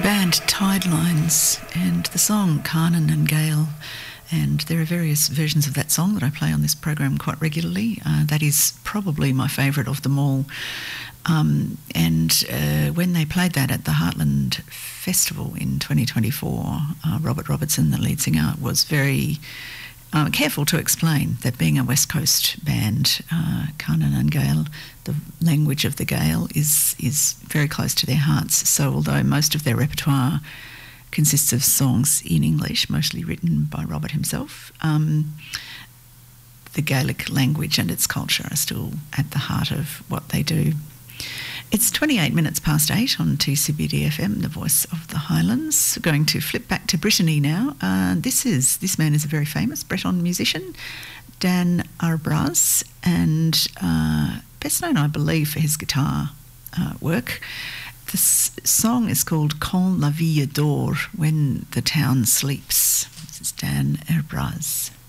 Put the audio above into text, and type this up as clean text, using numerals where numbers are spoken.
band Tidelines and the song Carnan and Gale, and there are various versions of that song that I play on this program quite regularly. That is probably my favourite of them all. When they played that at the Heartland Festival in 2024, Robert Robertson, the lead singer, was very careful to explain that being a West Coast band, Carnan and Gale, the language of the Gale is very close to their hearts. So although most of their repertoire consists of songs in English, mostly written by Robert himself, the Gaelic language and its culture are still at the heart of what they do. It's 28 minutes past 8 on 2CBD FM, the voice of the Highlands. We're going to flip back to Brittany now. This man is a very famous Breton musician, Dan Arbraz, and best known, I believe, for his guitar work. This song is called Quand la ville dort, When the Town Sleeps. This is Dan Arbraz.